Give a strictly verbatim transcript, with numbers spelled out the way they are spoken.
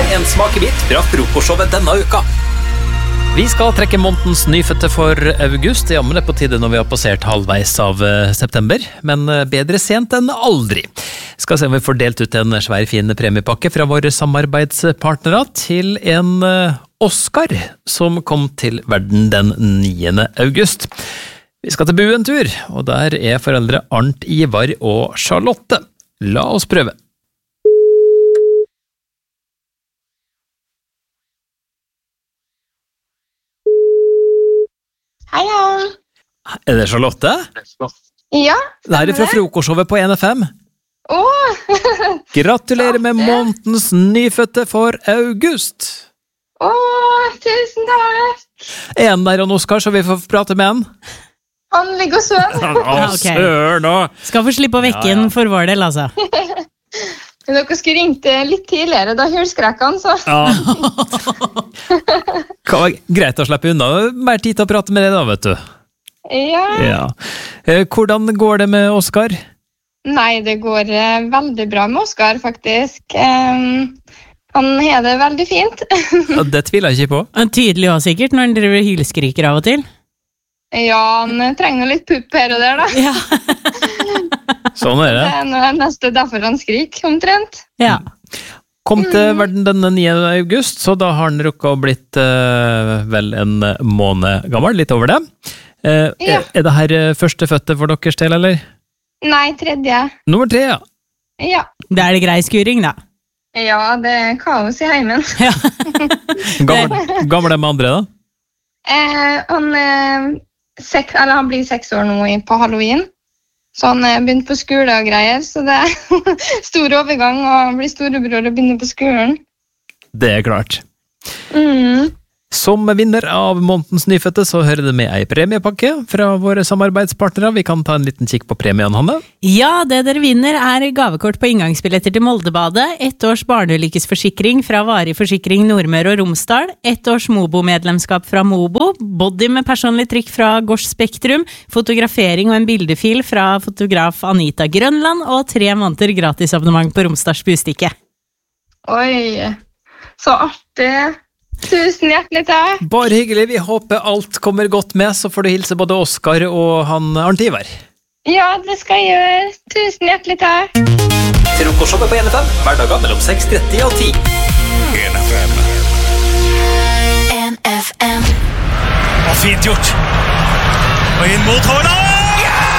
en smakebit fra frokostshowet denne uka. Vi skal trekke månedens nyfødte for august. Jammen er på tide når vi har passert halvveis av september, men bedre sent enn aldri. Skal se om vi får delt ut en svær fin premiepakke fra våre samarbeidspartnere til en Oscar som kom til verden den niende august. Vi skal til Bu en tur, og der er foreldre Arnt, Ivar og Charlotte. La oss prøve. Hei, hei. Er det Charlotte? Ja. Det her er fra frokostshowet på N F M. Åh! Gratulerer med månedens nyfødte for august. Åh, tusen takk. En der og Oscar, så vi får prate med han. Han ligger og søvn. Å, søren da. Skal få slippe å vekke Ja, ja. den for vår del, altså. Men dere skulle ringt litt tidligere, da hørskrekk han, så. Ja. Hva var greit å slippe unna? Mer tid til å prate med deg da, vet du. Ja. Ja. Eh, Hvordan går det med Oscar? Nei, det går eh, veldig bra med Oscar, faktisk. Em, han har det veldig fint. Ja, det tviler jeg ikke på. Han er tydelig også sikkert når han driver hylskriker av og til. Ja, han trenger litt pupp her og der, da. Ja. Sånn er det. Det er noe neste derfor han skriker, omtrent. Ja. Kom til verden den niende august, så da har han rukket å blitt eh, vel en måned gammel, litt over det. Eh, Ja. er, er det her eh, første fødte for deres del, eller? Nei, tredje. Nummer tre, ja. Ja. Det er det grei skuring, da. Ja, det er kaos i heimen. Ja. Gammel, gammel er med andre, da? Eh, han, eh, sek, eller han blir seks år nå i- på Halloween. Så han er begynt på skole og greier, så det er stor overgang å bli storebror og begynne på skolen. Det er klart. Mm. Som vinner av månedens nyfødte, så hører det med ei premiepakke fra våre samarbeidspartnere. Vi kan ta en liten kikk på premien, Hanne. Ja, det dere vinner er gavekort på inngangsbilletter til Moldebadet, ett års barneulykkesforsikring fra Varig Forsikring Nordmøre og Romsdal, ett års Mobo-medlemskap fra Mobo, body med personlig trykk fra Gors Spektrum, fotografering og en bildefil fra fotograf Anita Grønland, og tre måneder gratisabonnement på Romsdals Bustikke. Oi, så artig. Tusen hjertelig takk. Bare hyggelig, vi håper alt kommer godt med, så får du hilse både Oscar og han Arnt Ivar. Ja, det skal jeg gjøre. Tusen hjertelig takk. Frokostshowet på N F M, hverdager mellom seks tretti og ti. N F M. N F M. Og fint gjort. Og inn mot Haaland!